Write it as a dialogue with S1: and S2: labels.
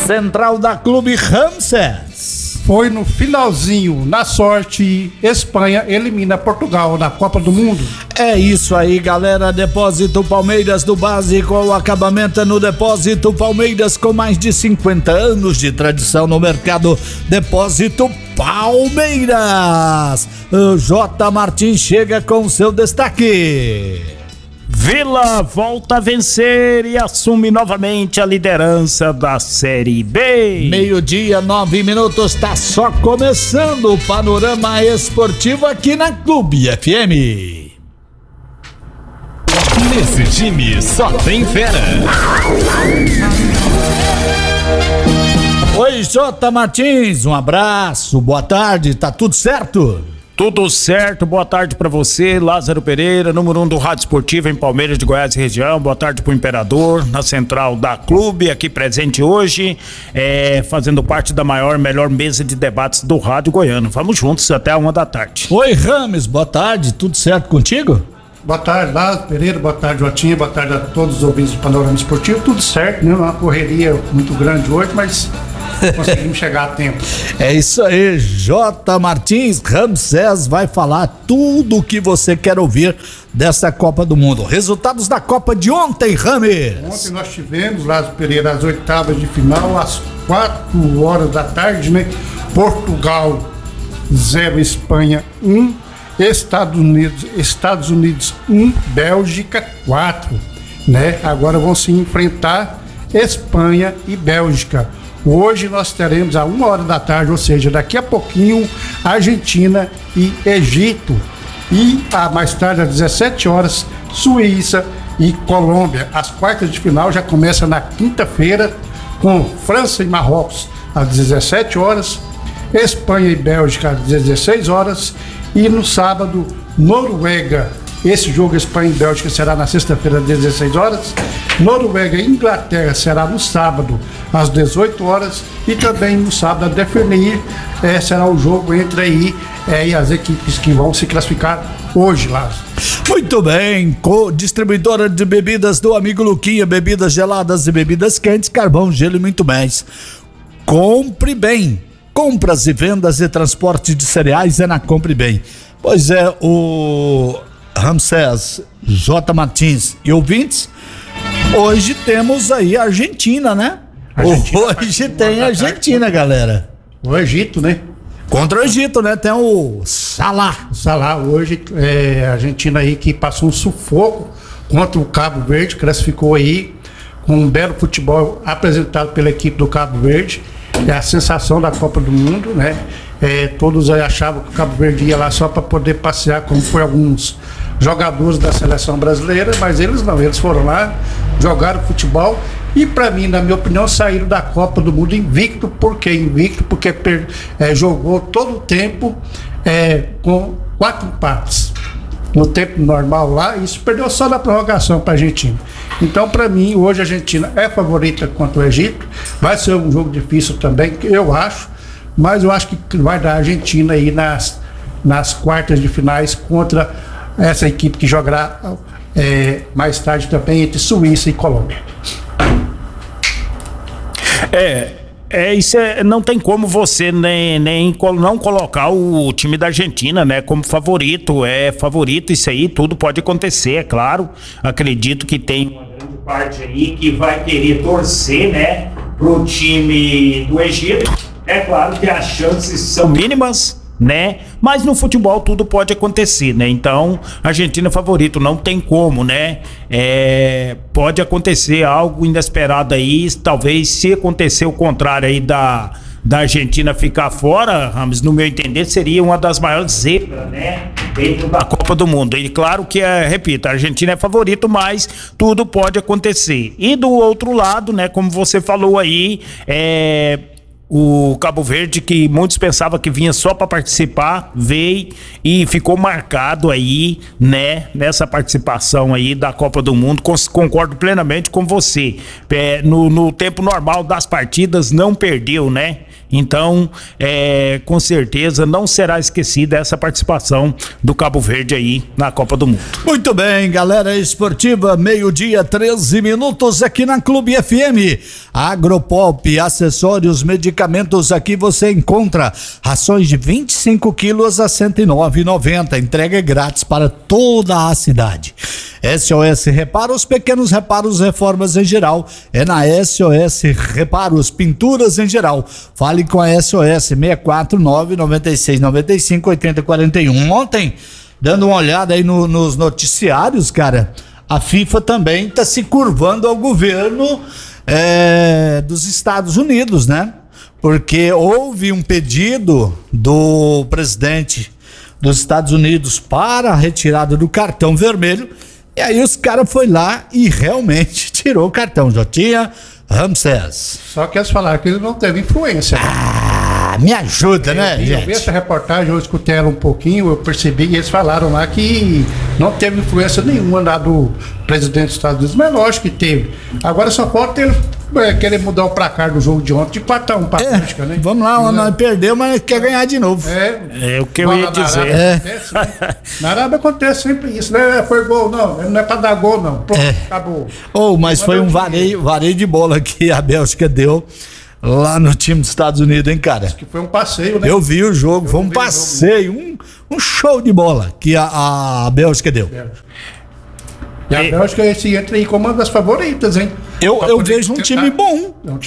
S1: Central da Clube Ramses.
S2: Foi no finalzinho, na sorte, Espanha elimina Portugal na Copa do Mundo.
S1: É isso aí, galera. Depósito Palmeiras do Básico ao acabamento no Depósito Palmeiras, com mais de 50 anos de tradição no mercado. Depósito Palmeiras. O J. Martins chega com seu destaque.
S3: Vila volta a vencer e assume novamente a liderança da Série B.
S1: 12:09, tá só começando o panorama esportivo aqui na Clube FM.
S4: Nesse time só tem fera.
S1: Oi, J. Martins, um abraço, boa tarde, tá tudo certo?
S3: Tudo certo, boa tarde pra você, Lázaro Pereira, número 1 do Rádio Esportivo em Palmeiras de Goiás e região. Boa tarde pro Imperador, na central da Clube, aqui presente hoje, fazendo parte da melhor mesa de debates do rádio goiano. Vamos juntos até 1h.
S1: Oi, Rames, boa tarde, tudo certo contigo?
S2: Boa tarde, Lázaro Pereira, boa tarde, Jotinha, boa tarde a todos os ouvintes do Panorama Esportivo. Tudo certo, né? Uma correria muito grande hoje, mas conseguimos chegar a tempo.
S1: É isso aí, J. Martins, Ramsés vai falar tudo o que você quer ouvir dessa Copa do Mundo. Resultados da Copa de ontem, Rames.
S2: Ontem nós tivemos, Lázaro Pereira, as oitavas de final, às 4h, né? Portugal 0, Espanha 1, Estados Unidos 1, Bélgica 4, né? Agora vão se enfrentar Espanha e Bélgica. Hoje nós teremos a 1h, ou seja, daqui a pouquinho, Argentina e Egito. E mais tarde, às 17h, Suíça e Colômbia. As quartas de final já começam na quinta-feira, com França e Marrocos às 17h, Espanha e Bélgica às 16h, e no sábado, Noruega. Esse jogo Espanha e Bélgica será na sexta-feira às 16h. Noruega e Inglaterra será no sábado às 18h. E também no sábado a definir será o jogo entre aí e as equipes que vão se classificar hoje, Lázaro.
S1: Muito bem, distribuidora de bebidas do amigo Luquinha, bebidas geladas e bebidas quentes, carvão, gelo e muito mais. Compre bem. Compras e vendas e transporte de cereais é na Compre Bem. Pois é, o Ramsés, J. Martins e ouvintes, hoje temos aí a Argentina, né? Hoje tem a Argentina, galera.
S2: O Egito, né?
S1: Contra o Egito, né? Tem o Salah.
S2: Hoje a Argentina aí que passou um sufoco contra o Cabo Verde, classificou aí com um belo futebol apresentado pela equipe do Cabo Verde. É a sensação da Copa do Mundo, né? Todos aí achavam que o Cabo Verde ia lá só para poder passear, como foi alguns jogadores da seleção brasileira, mas eles não, eles foram lá, jogaram futebol e, para mim, na minha opinião, saíram da Copa do Mundo invicto. Por que invicto? Porque jogou todo o tempo com 4 empates no tempo normal lá, e isso perdeu só na prorrogação para a Argentina. Então, para mim, hoje a Argentina é favorita contra o Egito. Vai ser um jogo difícil também, eu acho, mas eu acho que vai dar a Argentina aí nas quartas de finais contra essa equipe que jogará mais tarde também entre Suíça e Colômbia.
S3: Isso não tem como você não colocar o time da Argentina, né, como favorito. É favorito, isso aí, tudo pode acontecer, é claro. Acredito que tem uma grande parte aí que vai querer torcer, né, pro time do Egito. É claro que as chances são mínimas, né? Mas no futebol tudo pode acontecer, né? Então, Argentina é favorito, não tem como, né? Pode acontecer algo inesperado aí, talvez se acontecer o contrário aí da Argentina ficar fora, Ramos, no meu entender, seria uma das maiores zebras, né? Dentro da Copa do Mundo. E claro que, repito, a Argentina é favorito, mas tudo pode acontecer. E do outro lado, né, como você falou aí, o Cabo Verde, que muitos pensavam que vinha só para participar, veio e ficou marcado aí, né, nessa participação aí da Copa do Mundo. Concordo plenamente com você. No tempo normal das partidas não perdeu, né? Então, com certeza não será esquecida essa participação do Cabo Verde aí na Copa do Mundo.
S1: Muito bem, galera esportiva, 12h, 13 minutos aqui na Clube FM. Agropop, acessórios, medicamentos, aqui você encontra rações de 25 quilos a R$ 109,90. Entrega grátis para toda a cidade. SOS Reparos, pequenos reparos, reformas em geral. É na SOS Reparos, pinturas em geral. Fale com a SOS 649-9695-8041. Ontem, dando uma olhada aí nos noticiários, cara, a FIFA também está se curvando ao governo dos Estados Unidos, né? Porque houve um pedido do presidente dos Estados Unidos para a retirada do cartão vermelho, e aí os caras foi lá e realmente tirou o cartão. Jotinha Ramsés.
S2: Só que eles falaram que ele não teve influência.
S1: Me ajuda, né, gente?
S2: Eu vi essa reportagem, eu escutei ela um pouquinho, eu percebi e eles falaram lá que não teve influência nenhuma lá do presidente dos Estados Unidos, mas lógico que teve. Agora só falta ele querer mudar o placar do jogo de ontem de 4-1 para a Bélgica, né?
S1: Vamos lá, nós perdeu, mas quer ganhar de novo.
S3: É o que eu ia dizer.
S2: Na Arábia acontece sempre isso, né? Foi gol, não é para dar gol, não. Pronto, acabou.
S1: Mas foi um vareio de bola que a Bélgica deu lá no time dos Estados Unidos, hein, cara?
S2: Acho que foi um passeio, né?
S1: Eu vi o jogo, foi um passeio, um show de bola que a Bélgica deu.
S2: E a Bélgica entra aí como uma das favoritas, hein?
S1: Eu vejo um time bom.